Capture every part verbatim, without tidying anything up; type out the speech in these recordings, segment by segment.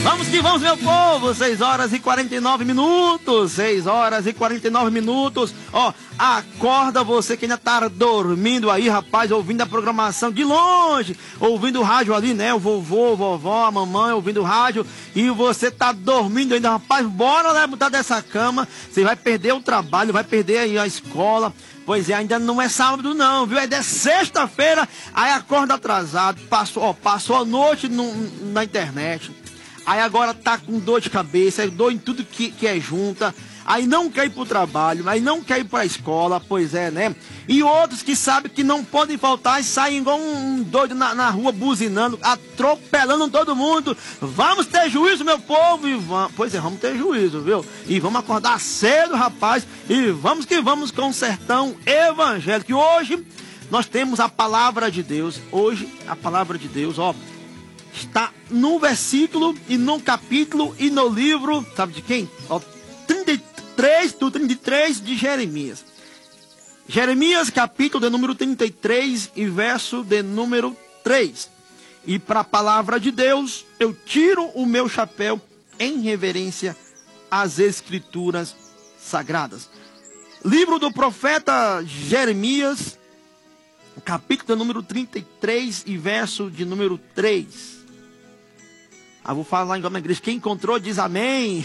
Vamos que vamos, meu povo, seis horas e quarenta e nove minutos, seis horas e quarenta e nove minutos, ó, acorda você que ainda tá dormindo aí, rapaz, ouvindo a programação de longe, ouvindo o rádio ali, né, o vovô, vovó, a mamãe ouvindo o rádio, e você tá dormindo ainda, rapaz, bora levantar dessa cama, você vai perder o trabalho, vai perder aí a escola. Pois é, ainda não é sábado não, viu? É de sexta-feira, aí acorda atrasado, passou, ó, passou a noite no, na internet, aí agora tá com dor de cabeça, dor em tudo que, que é junta, aí não quer ir pro trabalho, aí não quer ir pra escola, pois é, né? E outros que sabem que não podem faltar e saem igual um doido na, na rua buzinando, atropelando todo mundo. Vamos ter juízo, meu povo, e vamos, pois é, vamos ter juízo, viu? E vamos acordar cedo, rapaz, e vamos que vamos com o sertão evangélico. E hoje nós temos a palavra de Deus, hoje a palavra de Deus, ó, está no versículo e no capítulo e no livro, sabe de quem? Ó, trinta e três, do trinta e três de Jeremias. Jeremias, capítulo de número trinta e três e verso de número três. E para a palavra de Deus, eu tiro o meu chapéu em reverência às escrituras sagradas. Livro do profeta Jeremias, capítulo de número trinta e três e verso de número três. Ah, vou falar igual na igreja. Quem encontrou diz amém.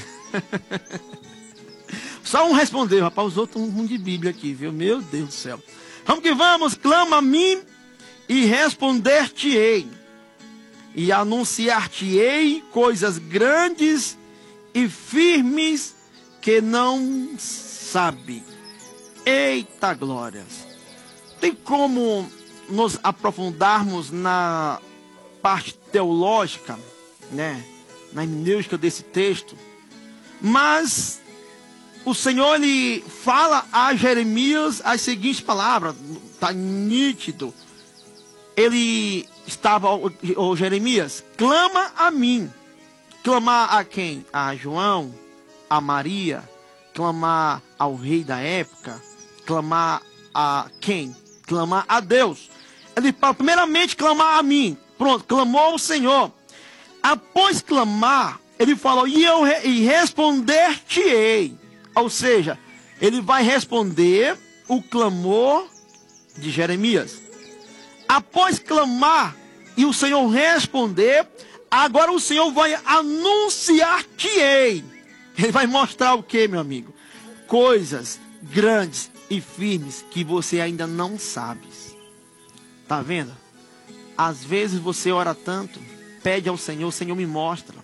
Só um respondeu, rapaz. Os outros um mundo de Bíblia aqui, viu? Meu Deus do céu. Vamos que vamos. Clama a mim e responder-te-ei. E anunciar-te-ei coisas grandes e firmes que não sabe. Eita glórias. Tem como nos aprofundarmos na parte teológica, né, na hermenêutica desse texto, mas o Senhor, ele fala a Jeremias as seguintes palavras, está nítido. Ele estava, o Jeremias, clama a mim. Clamar a quem? A João, a Maria, clamar ao rei da época, clamar a quem? Clamar a Deus. Ele fala, primeiramente, clamar a mim. Pronto, clamou ao Senhor. Após clamar, ele falou, e eu re e responder-te-ei. Ou seja, ele vai responder o clamor de Jeremias. Após clamar e o Senhor responder, agora o Senhor vai anunciar-te-ei. Ele vai mostrar o que, meu amigo? Coisas grandes e firmes que você ainda não sabe. Tá vendo? Às vezes você ora tanto, pede ao Senhor, o Senhor me mostra.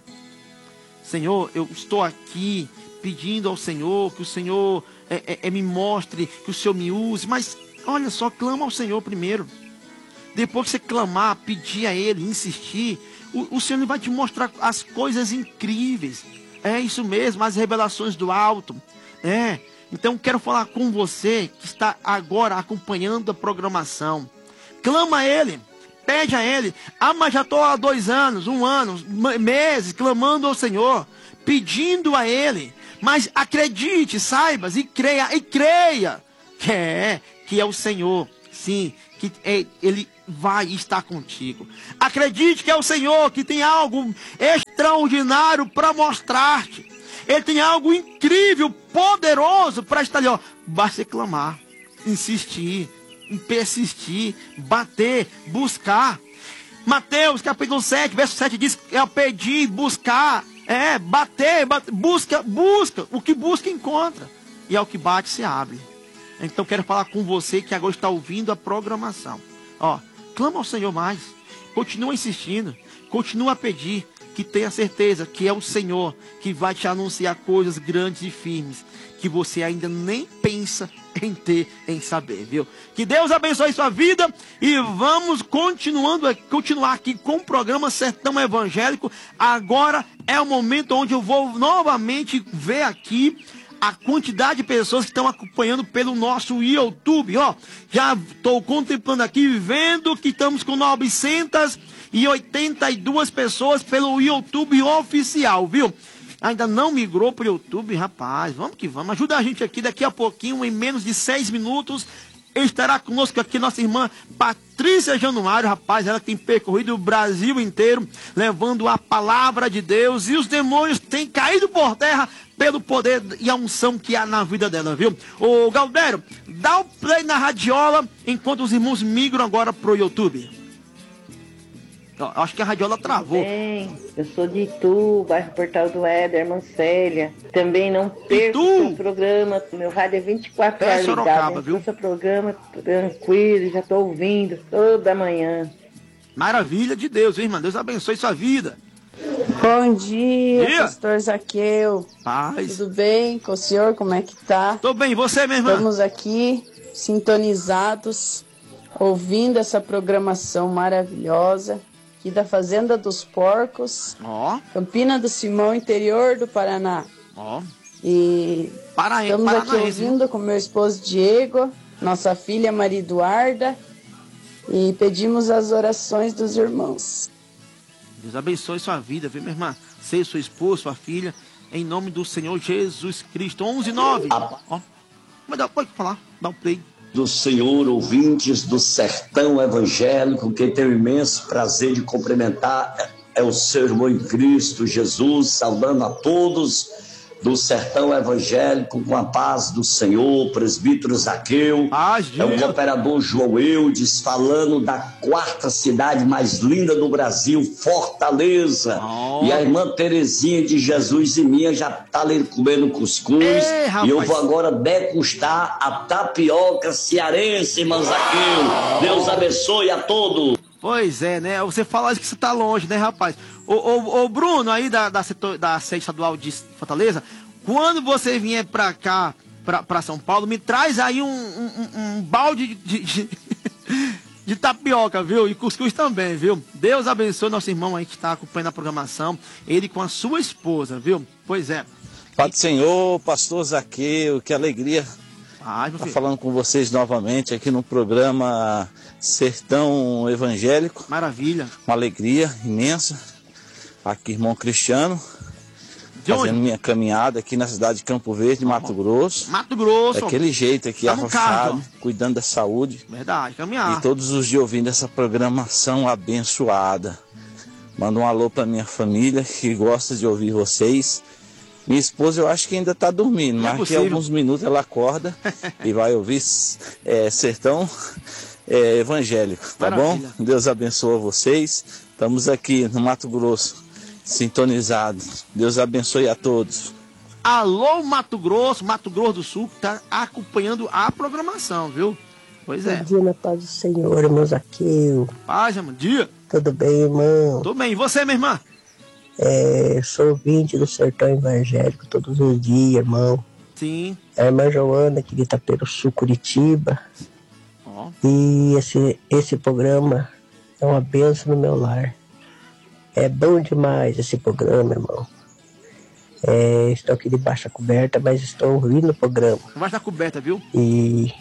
Senhor, eu estou aqui pedindo ao Senhor que o Senhor é, é, é, me mostre, que o Senhor me use. Mas olha só, clama ao Senhor primeiro. Depois que você clamar, pedir a Ele, insistir, o, o Senhor vai te mostrar as coisas incríveis. É isso mesmo, as revelações do alto. É, então quero falar com você que está agora acompanhando a programação. Clama a Ele. Pede a Ele. Ah, mas já estou há dois anos, um ano, meses, clamando ao Senhor, pedindo a Ele. Mas acredite, saibas e creia, e creia que é, que é o Senhor, sim, que é, Ele vai estar contigo. Acredite que é o Senhor, que tem algo extraordinário para mostrar-te. Ele tem algo incrível, poderoso para estar ali, ó. Basta clamar, insistir, persistir, bater, buscar. Mateus capítulo sete, verso sete diz, é pedir, buscar, é, bater, bater, busca, busca, o que busca encontra, e ao que bate se abre. Então quero falar com você que agora está ouvindo a programação, ó, clama ao Senhor mais, continua insistindo, continua a pedir, que tenha certeza que é o Senhor que vai te anunciar coisas grandes e firmes, que você ainda nem pensa em ter, em saber, viu? Que Deus abençoe sua vida e vamos continuando, continuar aqui com o programa Sertão Evangélico. Agora é o momento onde eu vou novamente ver aqui a quantidade de pessoas que estão acompanhando pelo nosso YouTube, ó. Já estou contemplando aqui, vendo que estamos com novecentas e oitenta e duas pessoas pelo YouTube oficial, viu? Ainda não migrou para o YouTube, rapaz, vamos que vamos, ajuda a gente aqui, daqui a pouquinho, em menos de seis minutos, estará conosco aqui nossa irmã Patrícia Januário, rapaz, ela tem percorrido o Brasil inteiro, levando a palavra de Deus, e os demônios têm caído por terra pelo poder e a unção que há na vida dela, viu? Ô, Galdério, dá o play na radiola, enquanto os irmãos migram agora pro YouTube. Acho que a radiola travou. Bem, eu sou de Itu, bairro Portal do Éder, Mancélia. Também não perco o seu programa. Meu rádio é vinte e quatro horas ligado. Viu? Seu programa tranquilo, já estou ouvindo toda manhã. Maravilha de Deus, viu, irmã? Deus abençoe sua vida. Bom dia, dia, pastor Zaqueu. Paz. Tudo bem com o senhor? Como é que tá? Tô bem, e você, minha irmã? Estamos aqui, sintonizados, ouvindo essa programação maravilhosa. Aqui da Fazenda dos Porcos, ó, Campina do Simão, interior do Paraná. Ó, e Paraná, estamos aqui ouvindo com meu esposo Diego, nossa filha Maria Eduarda, e pedimos as orações dos irmãos. Deus abençoe sua vida, viu, minha irmã? Você, sua esposa, sua filha, em nome do Senhor Jesus Cristo. onze e nove. Ó, pode falar, dá o play. Do Senhor, ouvintes do Sertão Evangélico, quem tem o imenso prazer de cumprimentar é o seu irmão em Cristo Jesus, saudando a todos do Sertão Evangélico com a paz do Senhor, presbítero Zaqueu, ah, é o cooperador João Eudes, falando da quarta cidade mais linda do Brasil, Fortaleza, oh. E a irmã Terezinha de Jesus e minha já tá ali comendo cuscuz, Ei, e eu vou agora degustar a tapioca cearense, irmã Zaqueu. Deus abençoe a todos. Pois é, né? Você fala que você tá longe, né, rapaz? Ô, ô, ô Bruno, aí da, da, setor, da sede estadual de Fortaleza, quando você vier pra cá, pra, pra São Paulo, me traz aí um, um, um balde de, de, de tapioca, viu? E cuscuz também, viu? Deus abençoe nosso irmão aí que está acompanhando a programação, ele com a sua esposa, viu? Pois é. Pai do Senhor, pastor Zaqueu, que alegria Ai, estar falando com vocês novamente aqui no programa Sertão Evangélico. Maravilha. Uma alegria imensa. Aqui, irmão Cristiano, de fazendo onde? minha caminhada aqui na cidade de Campo Verde, Mato Grosso. Mato Grosso. Daquele jeito aqui, tá arrochado, cuidando da saúde. Verdade, caminhar. E todos os dias ouvindo essa programação abençoada. Mando um alô para minha família que gosta de ouvir vocês. Minha esposa eu acho que ainda está dormindo, mas daqui a alguns minutos ela acorda e vai ouvir é, Sertão é, Evangélico, tá Maravilha. Bom? Deus abençoe vocês. Estamos aqui no Mato Grosso, sintonizados. Deus abençoe a todos. Alô, Mato Grosso, Mato Grosso do Sul, que está acompanhando a programação, viu? Pois é. Bom dia, na paz do Senhor, irmão Zaqueu. Paz, bom dia. Tudo bem, irmão? Tudo bem. E você, minha irmã? É, sou ouvinte do Sertão Evangélico todos os dias, irmão. Sim. É a irmã Joana, aqui de Itaperuçu, Curitiba. Oh. E esse, esse programa é uma bênção no meu lar. É bom demais esse programa, irmão. É, estou aqui debaixo da coberta, mas estou ouvindo o programa. Debaixo da coberta, viu? E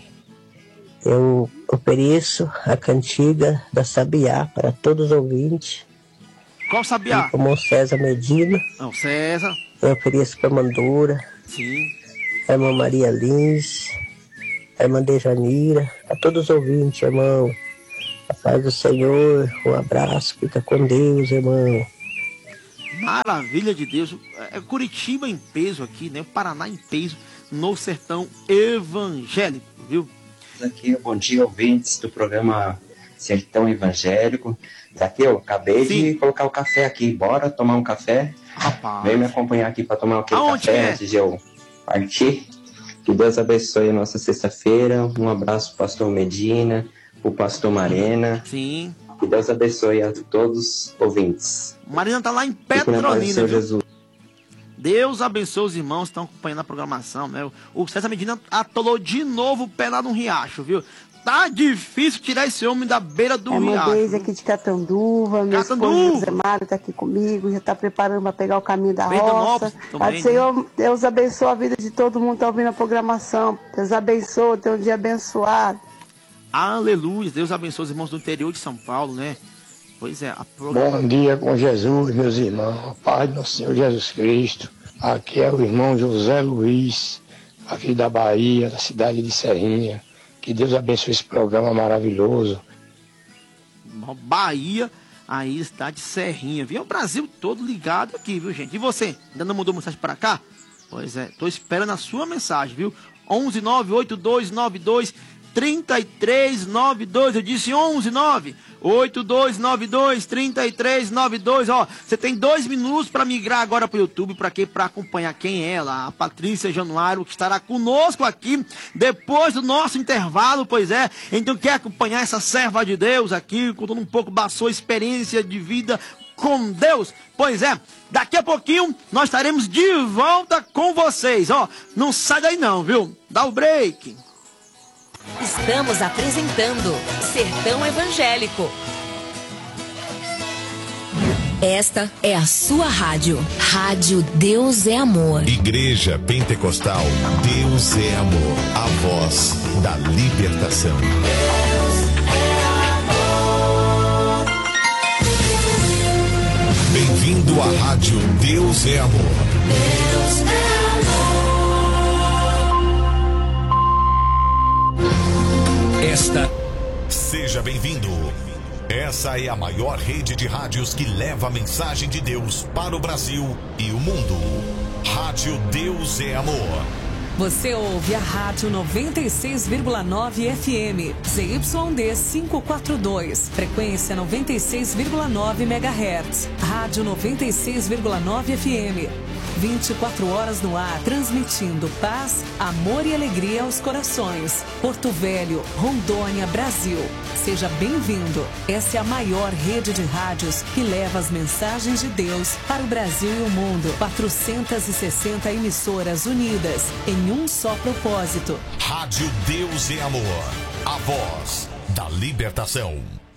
eu ofereço a cantiga da Sabiá para todos os ouvintes. Qual Sabiá? Como o César Medina. Não, César. Eu ofereço para a Mandura. Sim. A irmã Maria Lins. A irmã Dejanira. A todos os ouvintes, irmão. A paz do Senhor. Um abraço. Fica com Deus, irmão. Maravilha de Deus. É Curitiba em peso aqui, né? O Paraná em peso no Sertão Evangélico, viu? Aqui, bom dia, ouvintes do programa Sertão Evangélico. Daqui eu acabei Sim. de colocar o café aqui. Bora tomar um café? Rapaz. Vem me acompanhar aqui para tomar aquele Aonde café é? antes de eu partir. Que Deus abençoe a nossa sexta-feira. Um abraço pro pastor Medina, pro pastor Marena. Sim. Que Deus abençoe a todos os ouvintes. Marina tá lá em Petrolina. Jesus. Deus abençoe os irmãos que estão acompanhando a programação, né? O César Medina atolou de novo o pé lá no riacho, viu? Tá difícil tirar esse homem da beira do é riacho. É uma vez aqui de Catanduva, meu esposo José Mário tá aqui comigo, já tá preparando para pegar o caminho da roça. Pai do Senhor, Deus abençoe a vida de todo mundo que tá ouvindo a programação. Deus abençoe, tenha um dia abençoado. Aleluia, Deus abençoe os irmãos do interior de São Paulo, né? Pois é, a programação... Bom dia com Jesus, meus irmãos. Paz do Senhor Jesus Cristo. Aqui é o irmão José Luiz, aqui da Bahia, da cidade de Serrinha. Que Deus abençoe esse programa maravilhoso. Bahia, aí está de Serrinha, viu? O Brasil todo ligado aqui, viu, gente? E você, ainda não mandou mensagem para cá? Pois é, tô esperando a sua mensagem, viu? onze nove oito dois nove dois três três nove dois, eu disse onze nove oito dois nove dois três três nove dois, ó, você tem dois minutos para migrar agora para o YouTube, para quê? Para acompanhar quem é ela, a Patrícia Januário, que estará conosco aqui depois do nosso intervalo, pois é, então quer acompanhar essa serva de Deus aqui, contando um pouco da sua experiência de vida com Deus? Pois é, daqui a pouquinho nós estaremos de volta com vocês, ó, não sai daí não, viu? Dá o break. Estamos apresentando Sertão Evangélico. Esta é a sua rádio. Rádio Deus é Amor. Igreja Pentecostal Deus é Amor. A voz da libertação. Deus é amor. Bem-vindo à rádio Deus é Amor. Deus é amor. Esta. Seja bem-vindo. Essa é a maior rede de rádios que leva a mensagem de Deus para o Brasil e o mundo. Rádio Deus é Amor. Você ouve a Rádio noventa e seis vírgula nove F M, Z Y D quinhentos e quarenta e dois, frequência noventa e seis vírgula nove megahertz. Rádio noventa e seis vírgula nove F M, vinte e quatro horas no ar, transmitindo paz, amor e alegria aos corações. Porto Velho, Rondônia, Brasil. Seja bem-vindo. Essa é a maior rede de rádios que leva as mensagens de Deus para o Brasil e o mundo. quatrocentas e sessenta emissoras unidas em um só propósito. Rádio Deus é Amor. A voz da libertação.